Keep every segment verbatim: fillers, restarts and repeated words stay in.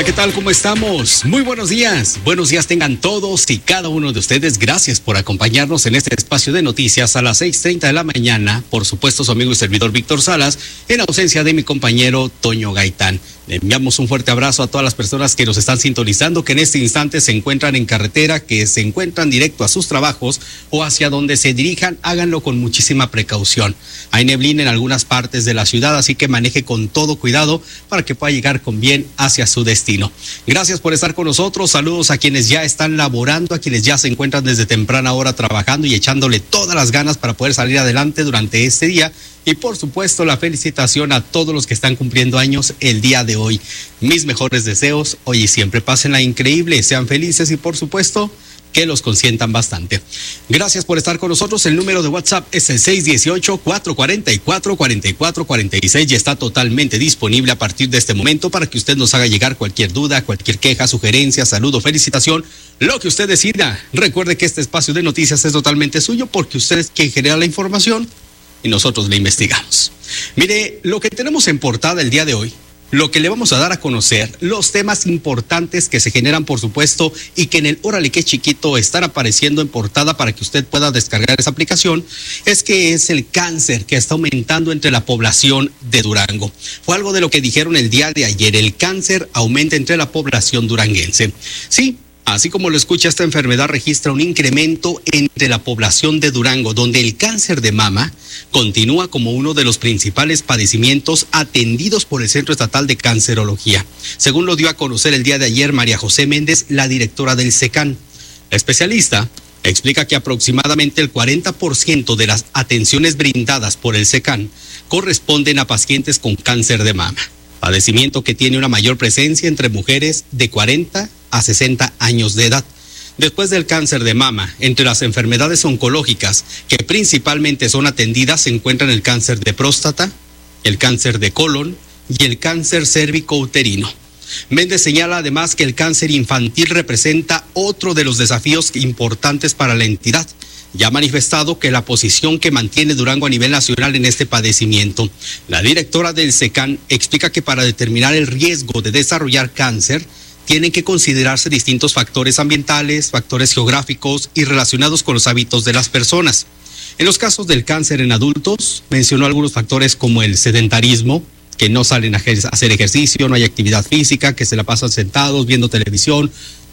¿qué tal? ¿Cómo estamos? Muy buenos días. Buenos días tengan todos y cada uno de ustedes. Gracias por acompañarnos en este espacio de noticias a las seis treinta de la mañana. Por supuesto, su amigo y servidor Víctor Salas, en ausencia de mi compañero Toño Gaitán. Le enviamos un fuerte abrazo a todas las personas que nos están sintonizando, que en este instante se encuentran en carretera, que se encuentran directo a sus trabajos o hacia donde se dirijan. Háganlo con muchísima precaución. Hay neblina en algunas partes de la ciudad, así que maneje con todo cuidado para que pueda llegar con bien hacia su destino. Gracias por estar con nosotros. Saludos a quienes ya están laborando, a quienes ya se encuentran desde temprana hora trabajando y echándole todas las ganas para poder salir adelante durante este día. Y por supuesto, la felicitación a todos los que están cumpliendo años el día de hoy. Mis mejores deseos, hoy y siempre pásenla increíble, sean felices y por supuesto que los consientan bastante. Gracias por estar con nosotros. El número de WhatsApp es el seis uno ocho, cuatro cuatro cuatro, cuatro cuatro cuatro seis y está totalmente disponible a partir de este momento para que usted nos haga llegar cualquier duda, cualquier queja, sugerencia, saludo, felicitación, lo que usted decida. Recuerde que este espacio de noticias es totalmente suyo porque usted es quien genera la información y nosotros le investigamos. Mire, lo que tenemos en portada el día de hoy, lo que le vamos a dar a conocer, los temas importantes que se generan, por supuesto, y que en el Órale Qué Chiquito están apareciendo en portada para que usted pueda descargar esa aplicación, es que es el cáncer que está aumentando entre la población de Durango. Fue algo de lo que dijeron el día de ayer, el cáncer aumenta entre la población duranguense. Sí. Así como lo escucha, esta enfermedad registra un incremento entre la población de Durango, donde el cáncer de mama continúa como uno de los principales padecimientos atendidos por el Centro Estatal de Cancerología. Según lo dio a conocer el día de ayer María José Méndez, la directora del SECAN. La especialista explica que aproximadamente el cuarenta por ciento de las atenciones brindadas por el SECAN corresponden a pacientes con cáncer de mama, padecimiento que tiene una mayor presencia entre mujeres de cuarenta a sesenta años de edad. Después del cáncer de mama, entre las enfermedades oncológicas que principalmente son atendidas se encuentran el cáncer de próstata, el cáncer de colon y el cáncer cérvico-uterino. Méndez señala además que el cáncer infantil representa otro de los desafíos importantes para la entidad. Ya ha manifestado que la posición que mantiene Durango a nivel nacional en este padecimiento. La directora del SECAN explica que para determinar el riesgo de desarrollar cáncer, tienen que considerarse distintos factores ambientales, factores geográficos y relacionados con los hábitos de las personas. En los casos del cáncer en adultos, mencionó algunos factores como el sedentarismo, que no salen a hacer ejercicio, no hay actividad física, que se la pasan sentados, viendo televisión,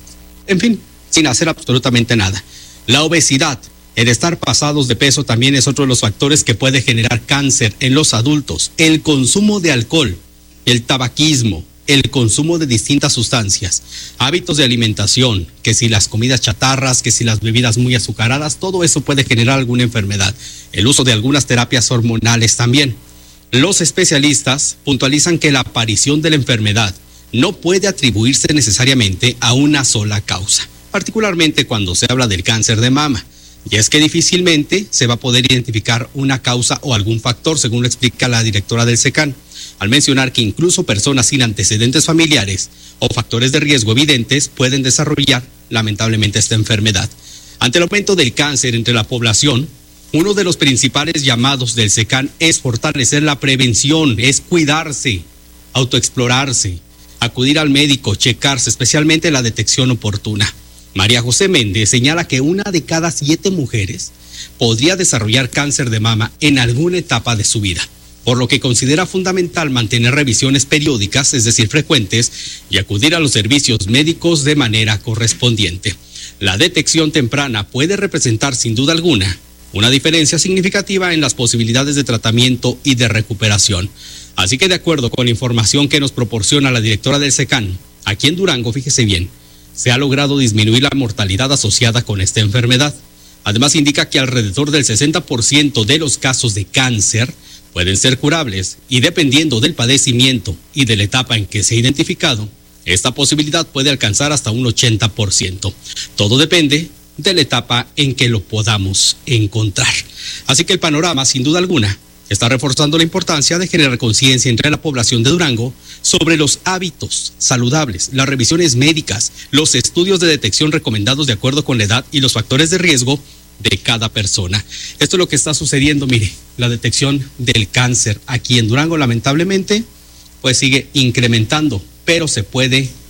en fin, sin hacer absolutamente nada. La obesidad, el estar pasados de peso también es otro de los factores que puede generar cáncer en los adultos. El consumo de alcohol, el tabaquismo, el consumo de distintas sustancias, hábitos de alimentación, que si las comidas chatarras, que si las bebidas muy azucaradas, todo eso puede generar alguna enfermedad. El uso de algunas terapias hormonales también. Los especialistas puntualizan que la aparición de la enfermedad no puede atribuirse necesariamente a una sola causa, particularmente cuando se habla del cáncer de mama. Y es que difícilmente se va a poder identificar una causa o algún factor, según lo explica la directora del SECAN, al mencionar que incluso personas sin antecedentes familiares o factores de riesgo evidentes pueden desarrollar lamentablemente esta enfermedad. Ante el aumento del cáncer entre la población, uno de los principales llamados del SECAN es fortalecer la prevención, es cuidarse, autoexplorarse, acudir al médico, checarse, especialmente la detección oportuna. María José Méndez señala que una de cada siete mujeres podría desarrollar cáncer de mama en alguna etapa de su vida, por lo que considera fundamental mantener revisiones periódicas, es decir, frecuentes, y acudir a los servicios médicos de manera correspondiente. La detección temprana puede representar sin duda alguna una diferencia significativa en las posibilidades de tratamiento y de recuperación. Así que de acuerdo con la información que nos proporciona la directora del SECAN, aquí en Durango, fíjese bien, se ha logrado disminuir la mortalidad asociada con esta enfermedad. Además indica que alrededor del sesenta por ciento de los casos de cáncer pueden ser curables y dependiendo del padecimiento y de la etapa en que se ha identificado, esta posibilidad puede alcanzar hasta un ochenta por ciento. Todo depende de la etapa en que lo podamos encontrar. Así que el panorama, sin duda alguna, está reforzando la importancia de generar conciencia entre la población de Durango sobre los hábitos saludables, las revisiones médicas, los estudios de detección recomendados de acuerdo con la edad y los factores de riesgo de cada persona. Esto es lo que está sucediendo, mire, la detección del cáncer aquí en Durango, lamentablemente, pues sigue incrementando, pero se puede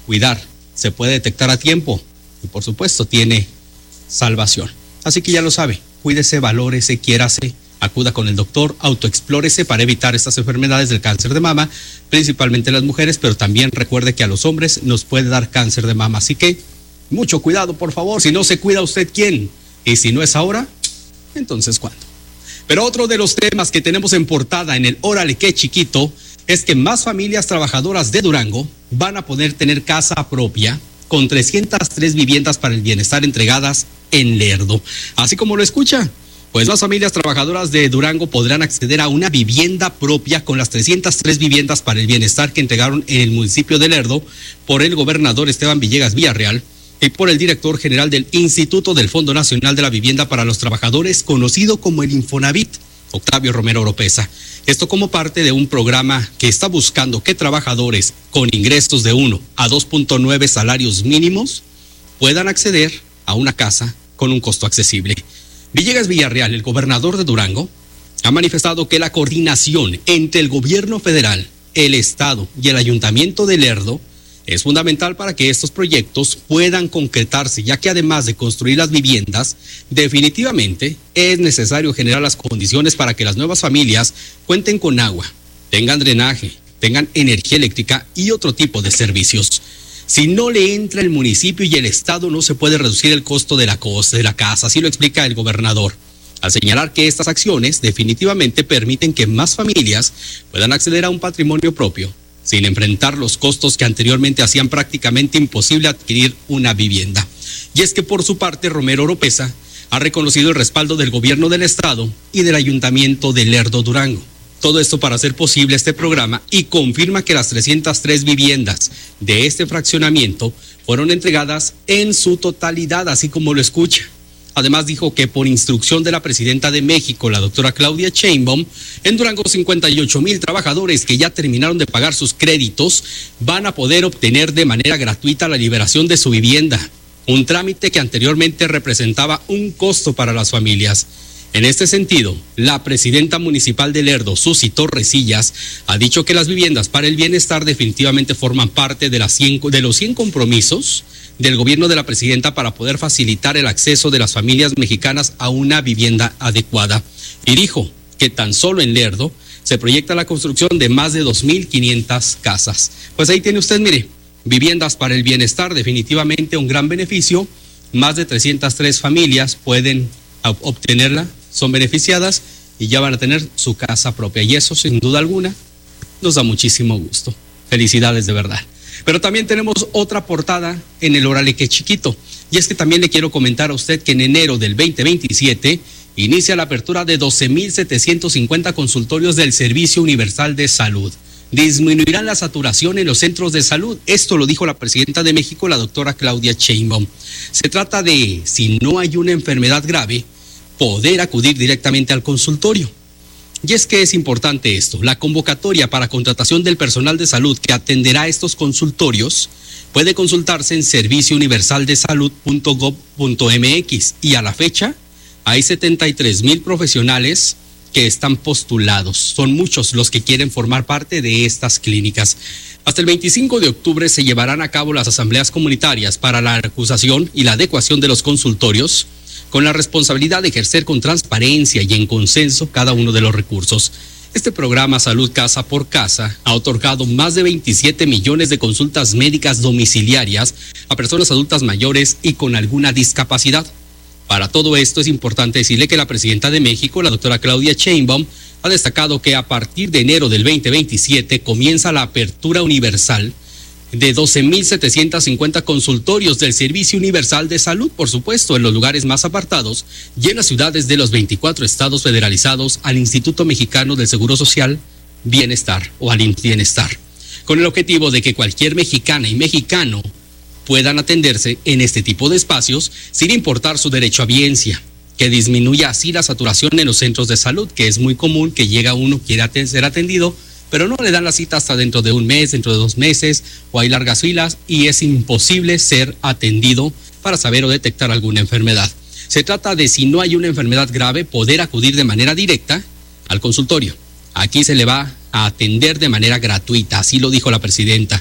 cuidar, se puede detectar a tiempo y por supuesto tiene salvación. Así que ya lo sabe, cuídese, valórese, quiérase, acuda con el doctor, autoexplórese para evitar estas enfermedades del cáncer de mama, principalmente las mujeres, pero también recuerde que a los hombres nos puede dar cáncer de mama. Así que mucho cuidado, por favor. Si no se cuida usted, ¿quién? Y si no es ahora, entonces ¿cuándo? Pero otro de los temas que tenemos en portada en el Órale Qué Chiquito es que más familias trabajadoras de Durango van a poder tener casa propia con trescientas tres viviendas para el bienestar entregadas en Lerdo. Así como lo escucha, pues las familias trabajadoras de Durango podrán acceder a una vivienda propia con las trescientas tres viviendas para el bienestar que entregaron en el municipio de Lerdo por el gobernador Esteban Villegas Villarreal y por el director general del Instituto del Fondo Nacional de la Vivienda para los Trabajadores, conocido como el Infonavit, Octavio Romero Oropesa. Esto como parte de un programa que está buscando que trabajadores con ingresos de uno a dos punto nueve salarios mínimos puedan acceder a una casa con un costo accesible. Villegas Villarreal, el gobernador de Durango, ha manifestado que la coordinación entre el gobierno federal, el estado y el ayuntamiento de Lerdo es fundamental para que estos proyectos puedan concretarse, ya que además de construir las viviendas, definitivamente es necesario generar las condiciones para que las nuevas familias cuenten con agua, tengan drenaje, tengan energía eléctrica y otro tipo de servicios. Si no le entra el municipio y el estado, no se puede reducir el costo de la, costa, de la casa, así lo explica el gobernador, al señalar que estas acciones definitivamente permiten que más familias puedan acceder a un patrimonio propio, sin enfrentar los costos que anteriormente hacían prácticamente imposible adquirir una vivienda. Y es que por su parte, Romero Oropesa ha reconocido el respaldo del gobierno del estado y del ayuntamiento de Lerdo Durango. Todo esto para hacer posible este programa, y confirma que las trescientas tres viviendas de este fraccionamiento fueron entregadas en su totalidad, así como lo escucha. Además dijo que por instrucción de la presidenta de México, la doctora Claudia Sheinbaum, en Durango cincuenta y ocho mil trabajadores que ya terminaron de pagar sus créditos van a poder obtener de manera gratuita la liberación de su vivienda, un trámite que anteriormente representaba un costo para las familias. En este sentido, la presidenta municipal de Lerdo, Susi Torresillas, ha dicho que las viviendas para el bienestar definitivamente forman parte de, las cien, de los cien compromisos del gobierno de la presidenta para poder facilitar el acceso de las familias mexicanas a una vivienda adecuada. Y dijo que tan solo en Lerdo se proyecta la construcción de más de dos mil quinientas casas. Pues ahí tiene usted, mire, viviendas para el bienestar, definitivamente un gran beneficio. Más de trescientas tres familias pueden obtenerla, son beneficiadas y ya van a tener su casa propia. Y eso, sin duda alguna, nos da muchísimo gusto. Felicidades de verdad. Pero también tenemos otra portada en el Órale Qué Chiquito. Y es que también le quiero comentar a usted que en enero del veinte veintisiete inicia la apertura de doce mil setecientos cincuenta consultorios del Servicio Universal de Salud. Disminuirán la saturación en los centros de salud. Esto lo dijo la presidenta de México, la doctora Claudia Sheinbaum. Se trata de, si no hay una enfermedad grave, poder acudir directamente al consultorio. Y es que es importante esto. La convocatoria para contratación del personal de salud que atenderá estos consultorios puede consultarse en servicio universal de salud punto gob punto mx, y a la fecha hay setenta y tres mil profesionales que están postulados. Son muchos los que quieren formar parte de estas clínicas. Hasta el veinticinco de octubre se llevarán a cabo las asambleas comunitarias para la recusación y la adecuación de los consultorios, con la responsabilidad de ejercer con transparencia y en consenso cada uno de los recursos. Este programa Salud Casa por Casa ha otorgado más de veintisiete millones de consultas médicas domiciliarias a personas adultas mayores y con alguna discapacidad. Para todo esto es importante decirle que la presidenta de México, la doctora Claudia Sheinbaum, ha destacado que a partir de enero del veinte veintisiete comienza la apertura universal de doce mil setecientos cincuenta consultorios del Servicio Universal de Salud, por supuesto, en los lugares más apartados y en las ciudades de los veinticuatro estados federalizados al Instituto Mexicano del Seguro Social Bienestar o al I M S S Bienestar, con el objetivo de que cualquier mexicana y mexicano puedan atenderse en este tipo de espacios sin importar su derecho a biencia, que disminuya así la saturación en los centros de salud, que es muy común que llega uno, quiera ser atendido, pero no le dan la cita hasta dentro de un mes, dentro de dos meses, o hay largas filas y es imposible ser atendido para saber o detectar alguna enfermedad. Se trata de, si no hay una enfermedad grave, poder acudir de manera directa al consultorio. Aquí se le va a atender de manera gratuita, así lo dijo la presidenta.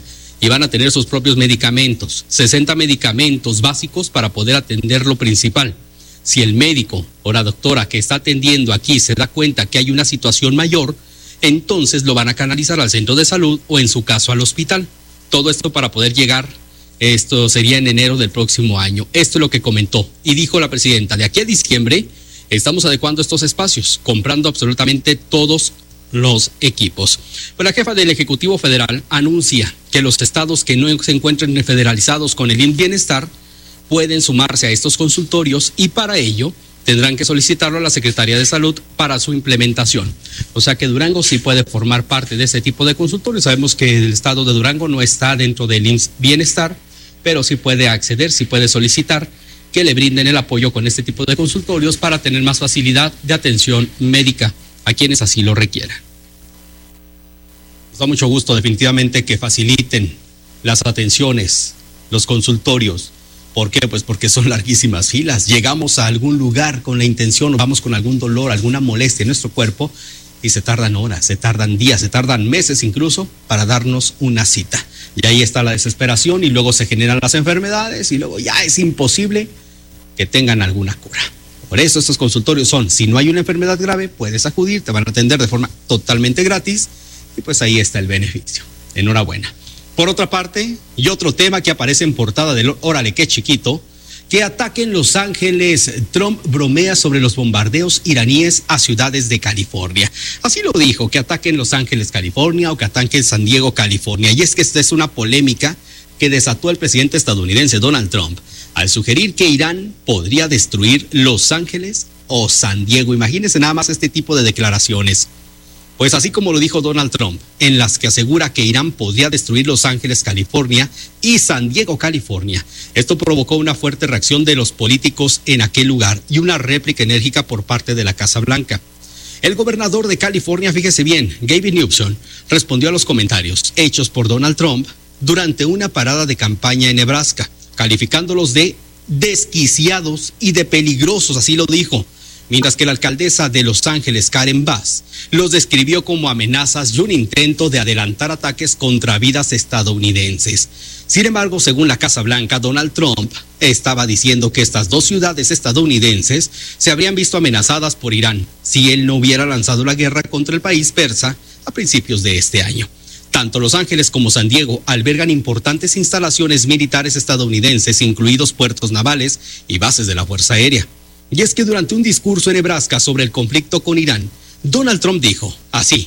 y van a tener sus propios medicamentos, sesenta medicamentos básicos para poder atender lo principal. Si el médico o la doctora que está atendiendo aquí se da cuenta que hay una situación mayor, entonces lo van a canalizar al centro de salud o en su caso al hospital. Todo esto para poder llegar, esto sería en enero del próximo año. Esto es lo que comentó y dijo la presidenta. De aquí a diciembre estamos adecuando estos espacios, comprando absolutamente todos los equipos. Pues la jefa del Ejecutivo Federal anuncia que los estados que no se encuentren federalizados con el I M S S Bienestar pueden sumarse a estos consultorios y para ello tendrán que solicitarlo a la Secretaría de Salud para su implementación. O sea que Durango sí puede formar parte de ese tipo de consultorios. Sabemos que el estado de Durango no está dentro del I M S S Bienestar, pero sí puede acceder, sí puede solicitar que le brinden el apoyo con este tipo de consultorios para tener más facilidad de atención médica a quienes así lo requieran. Nos da mucho gusto definitivamente que faciliten las atenciones, los consultorios. ¿Por qué? Pues porque son larguísimas filas. Llegamos a algún lugar con la intención, o vamos con algún dolor, alguna molestia en nuestro cuerpo y se tardan horas, se tardan días, se tardan meses incluso para darnos una cita. Y ahí está la desesperación y luego se generan las enfermedades y luego ya es imposible que tengan alguna cura. Por eso estos consultorios son, si no hay una enfermedad grave, puedes acudir, te van a atender de forma totalmente gratis y pues ahí está el beneficio. Enhorabuena. Por otra parte, y otro tema que aparece en portada del Órale qué chiquito, que ataquen Los Ángeles. Trump bromea sobre los bombardeos iraníes a ciudades de California. Así lo dijo, que ataquen Los Ángeles, California, o que ataquen San Diego, California. Y es que esta es una polémica que desató el presidente estadounidense Donald Trump al sugerir que Irán podría destruir Los Ángeles o San Diego. Imagínense nada más este tipo de declaraciones. Pues así como lo dijo Donald Trump, en las que asegura que Irán podría destruir Los Ángeles, California y San Diego, California. Esto provocó una fuerte reacción de los políticos en aquel lugar y una réplica enérgica por parte de la Casa Blanca. El gobernador de California, fíjese bien, Gavin Newsom, respondió a los comentarios hechos por Donald Trump durante una parada de campaña en Nebraska, calificándolos de desquiciados y de peligrosos, así lo dijo. Mientras que la alcaldesa de Los Ángeles, Karen Bass, los describió como amenazas y un intento de adelantar ataques contra vidas estadounidenses. Sin embargo, según la Casa Blanca, Donald Trump estaba diciendo que estas dos ciudades estadounidenses se habrían visto amenazadas por Irán si él no hubiera lanzado la guerra contra el país persa a principios de este año. Tanto Los Ángeles como San Diego albergan importantes instalaciones militares estadounidenses, incluidos puertos navales y bases de la Fuerza Aérea. Y es que durante un discurso en Nebraska sobre el conflicto con Irán, Donald Trump dijo así: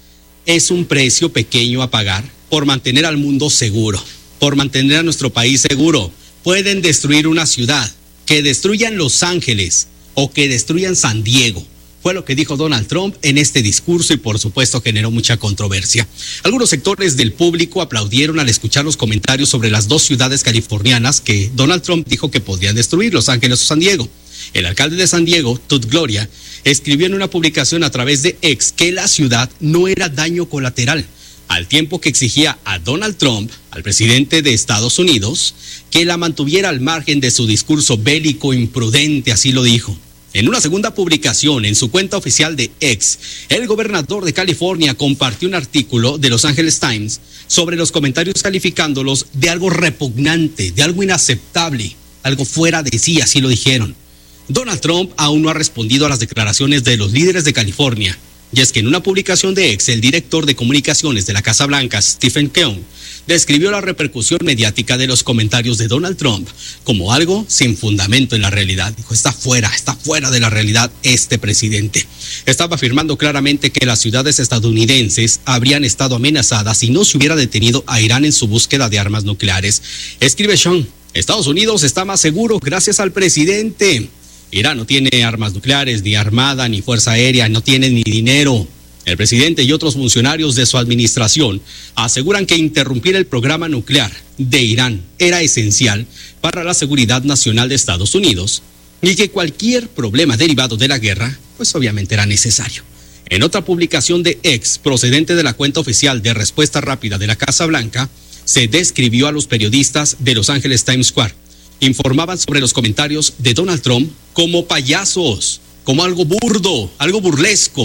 es un precio pequeño a pagar por mantener al mundo seguro, por mantener a nuestro país seguro. Pueden destruir una ciudad, que destruyan Los Ángeles o que destruyan San Diego. Fue lo que dijo Donald Trump en este discurso y por supuesto generó mucha controversia. Algunos sectores del público aplaudieron al escuchar los comentarios sobre las dos ciudades californianas que Donald Trump dijo que podrían destruir, Los Ángeles o San Diego. El alcalde de San Diego, Todd Gloria, escribió en una publicación a través de X que la ciudad no era daño colateral, al tiempo que exigía a Donald Trump, al presidente de Estados Unidos, que la mantuviera al margen de su discurso bélico imprudente, así lo dijo. En una segunda publicación en su cuenta oficial de X, el gobernador de California compartió un artículo de Los Angeles Times sobre los comentarios calificándolos de algo repugnante, de algo inaceptable, algo fuera de sí, así lo dijeron. Donald Trump aún no ha respondido a las declaraciones de los líderes de California, y es que en una publicación de X, el director de comunicaciones de la Casa Blanca, Stephen Keown, describió la repercusión mediática de los comentarios de Donald Trump como algo sin fundamento en la realidad. Dijo, está fuera, está fuera de la realidad este presidente. Estaba afirmando claramente que las ciudades estadounidenses habrían estado amenazadas si no se hubiera detenido a Irán en su búsqueda de armas nucleares. Escribe Sean, Estados Unidos está más seguro gracias al presidente. Irán no tiene armas nucleares, ni armada, ni fuerza aérea, no tiene ni dinero. El presidente y otros funcionarios de su administración aseguran que interrumpir el programa nuclear de Irán era esencial para la seguridad nacional de Estados Unidos y que cualquier problema derivado de la guerra, pues obviamente era necesario. En otra publicación de X, procedente de la cuenta oficial de respuesta rápida de la Casa Blanca, se describió a los periodistas de Los Angeles Times Square. Informaban sobre los comentarios de Donald Trump como payasos, como algo burdo, algo burlesco,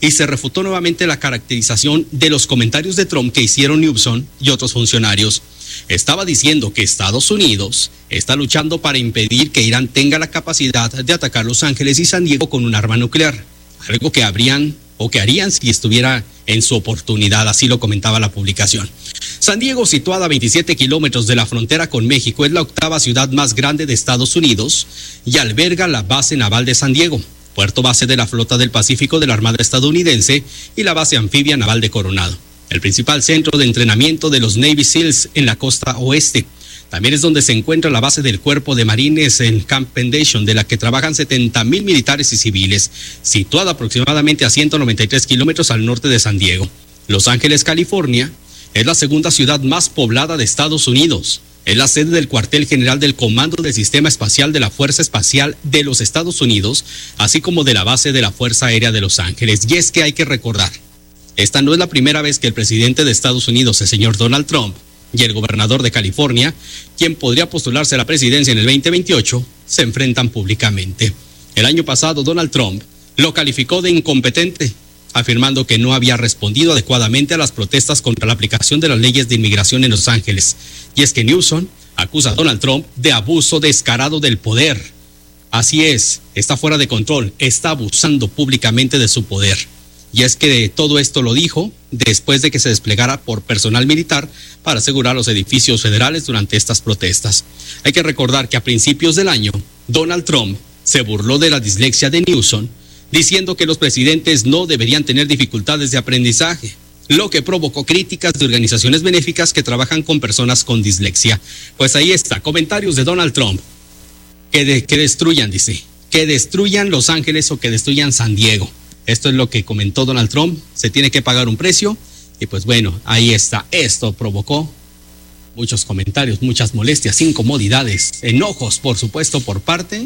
y se refutó nuevamente la caracterización de los comentarios de Trump que hicieron Newsom y otros funcionarios. Estaba diciendo que Estados Unidos está luchando para impedir que Irán tenga la capacidad de atacar Los Ángeles y San Diego con un arma nuclear, algo que habrían o que harían si estuviera en su oportunidad, así lo comentaba la publicación. San Diego, situada a veintisiete kilómetros de la frontera con México, es la octava ciudad más grande de Estados Unidos y alberga la base naval de San Diego, puerto base de la Flota del Pacífico de la Armada estadounidense y la base anfibia naval de Coronado, el principal centro de entrenamiento de los Navy SEALs en la costa oeste. También es donde se encuentra la base del Cuerpo de Marines en Camp Pendleton, de la que trabajan setenta mil militares y civiles, situada aproximadamente a ciento noventa y tres kilómetros al norte de San Diego. Los Ángeles, California, es la segunda ciudad más poblada de Estados Unidos. Es la sede del cuartel general del Comando del Sistema Espacial de la Fuerza Espacial de los Estados Unidos, así como de la base de la Fuerza Aérea de Los Ángeles. Y es que hay que recordar, esta no es la primera vez que el presidente de Estados Unidos, el señor Donald Trump, y el gobernador de California, quien podría postularse a la presidencia en el veinte veintiocho, se enfrentan públicamente. El año pasado, Donald Trump lo calificó de incompetente, afirmando que no había respondido adecuadamente a las protestas contra la aplicación de las leyes de inmigración en Los Ángeles. Y es que Newsom acusa a Donald Trump de abuso descarado del poder. Así es, está fuera de control, está abusando públicamente de su poder. Y es que todo esto lo dijo después de que se desplegara por personal militar para asegurar los edificios federales durante estas protestas. Hay que recordar que a principios del año, Donald Trump se burló de la dislexia de Newsom, diciendo que los presidentes no deberían tener dificultades de aprendizaje, lo que provocó críticas de organizaciones benéficas que trabajan con personas con dislexia. Pues ahí está, comentarios de Donald Trump, que, de, que destruyan, dice, que destruyan Los Ángeles o que destruyan San Diego. Esto es lo que comentó Donald Trump, se tiene que pagar un precio, y pues bueno, ahí está, esto provocó muchos comentarios, muchas molestias, incomodidades, enojos, por supuesto, por parte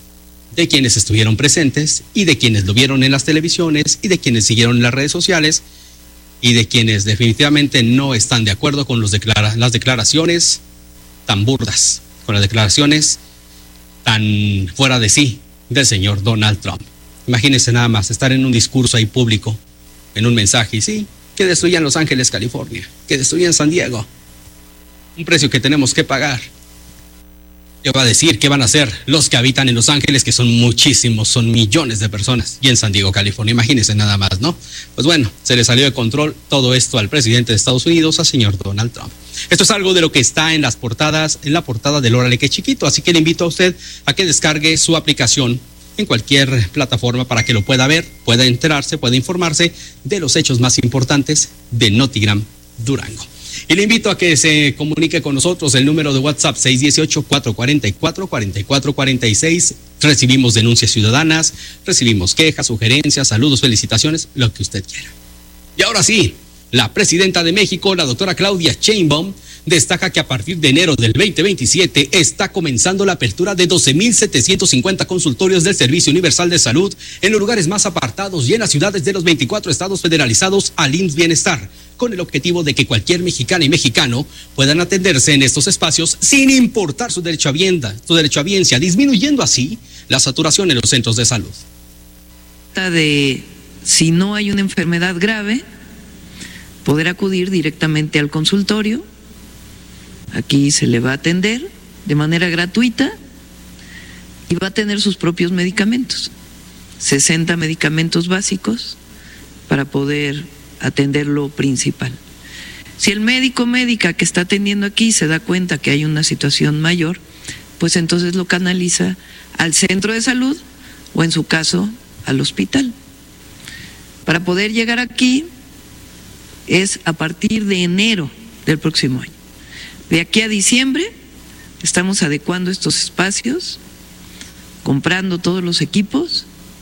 de quienes estuvieron presentes y de quienes lo vieron en las televisiones y de quienes siguieron en las redes sociales y de quienes definitivamente no están de acuerdo con los declara- las declaraciones tan burdas, con las declaraciones tan fuera de sí del señor Donald Trump. Imagínense nada más estar en un discurso ahí público, en un mensaje, y sí, que destruyan Los Ángeles, California, que destruyan San Diego, un precio que tenemos que pagar. ¿Qué va a decir? ¿Qué van a hacer los que habitan en Los Ángeles, que son muchísimos, son millones de personas, y en San Diego, California? Imagínense nada más, ¿no? Pues bueno, se le salió de control todo esto al presidente de Estados Unidos, al señor Donald Trump. Esto es algo de lo que está en las portadas, en la portada del Órale que Chiquito, así que le invito a usted a que descargue su aplicación en cualquier plataforma para que lo pueda ver, pueda enterarse, pueda informarse de los hechos más importantes de Notigram Durango. Y le invito a que se comunique con nosotros, el número de WhatsApp seis uno ocho, cuatro cuatro cuatro, cuatro cuatro cuatro seis. Recibimos denuncias ciudadanas, recibimos quejas, sugerencias, saludos, felicitaciones, lo que usted quiera. Y ahora sí, la presidenta de México, la doctora Claudia Sheinbaum, destaca que a partir de enero del veinte veintisiete está comenzando la apertura de doce mil setecientos cincuenta consultorios del Servicio Universal de Salud en los lugares más apartados y en las ciudades de los veinticuatro estados federalizados al I M S S Bienestar, con el objetivo de que cualquier mexicana y mexicano puedan atenderse en estos espacios sin importar su derecho a vivienda, su derecho a biencia, disminuyendo así la saturación en los centros de salud. De si no hay una enfermedad grave, poder acudir directamente al consultorio. Aquí se le va a atender de manera gratuita y va a tener sus propios medicamentos, sesenta medicamentos básicos para poder atender lo principal. Si el médico o médica que está atendiendo aquí se da cuenta que hay una situación mayor, pues entonces lo canaliza al centro de salud o en su caso al hospital. Para poder llegar aquí es a partir de enero del próximo año. De aquí a diciembre estamos adecuando estos espacios, comprando todos los equipos.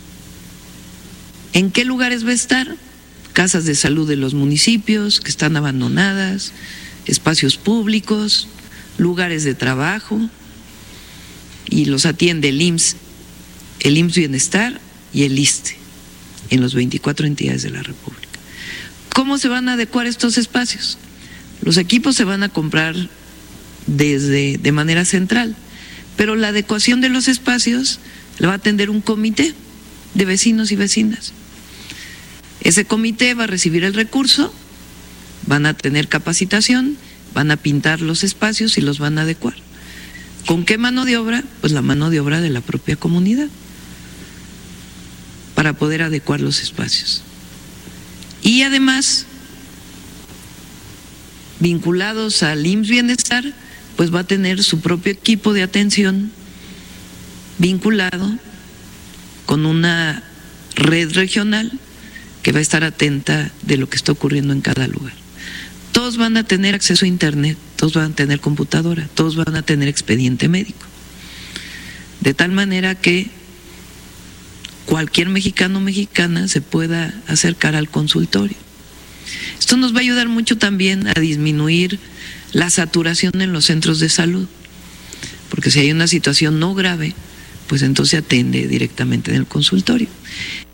¿En qué lugares va a estar? Casas de salud de los municipios que están abandonadas, espacios públicos, lugares de trabajo, y los atiende el I M S S, el I M S S Bienestar y el I S S S T E en las veinticuatro entidades de la República. ¿Cómo se van a adecuar estos espacios? Los equipos se van a comprar desde de manera central, pero la adecuación de los espacios la va a atender un comité de vecinos y vecinas. Ese comité va a recibir el recurso, van a tener capacitación, van a pintar los espacios y los van a adecuar. ¿Con qué mano de obra? Pues la mano de obra de la propia comunidad, para poder adecuar los espacios. Y además, vinculados al I M S S Bienestar, pues va a tener su propio equipo de atención vinculado con una red regional que va a estar atenta de lo que está ocurriendo en cada lugar. Todos van a tener acceso a internet, todos van a tener computadora, todos van a tener expediente médico. De tal manera que cualquier mexicano o mexicana se pueda acercar al consultorio. Esto nos va a ayudar mucho también a disminuir la saturación en los centros de salud, porque si hay una situación no grave, pues entonces se atiende directamente en el consultorio.